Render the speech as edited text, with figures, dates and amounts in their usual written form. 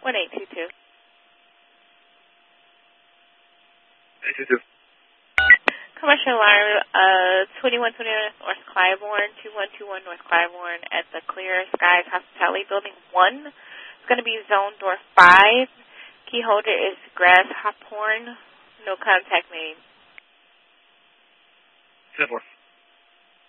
1822. 822. Commercial alarm, 2129 North Claiborne, 2121 North Claiborne at the Clear Skies Hospitality Building 1. It's going to be zone door 5. Key holder is Grasshopper. No contact made. 10-4.